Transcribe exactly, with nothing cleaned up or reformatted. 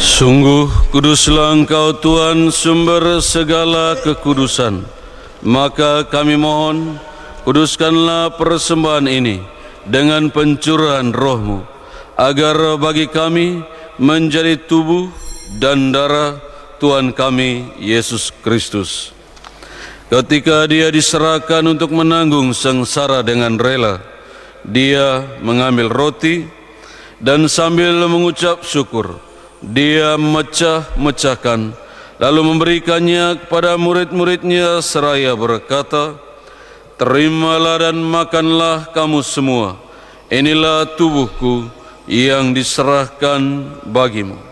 Sungguh kuduslah Engkau Tuhan, sumber segala kekudusan. Maka kami mohon, kuduskanlah persembahan ini dengan pencurahan roh-Mu, agar bagi kami menjadi tubuh dan darah Tuhan kami Yesus Kristus. Ketika Dia diserahkan untuk menanggung sengsara dengan rela, Dia mengambil roti dan sambil mengucap syukur, Dia memecah-mecahkan, lalu memberikannya kepada murid-muridnya seraya berkata, "Terimalah dan makanlah kamu semua, inilah tubuhku yang diserahkan bagimu."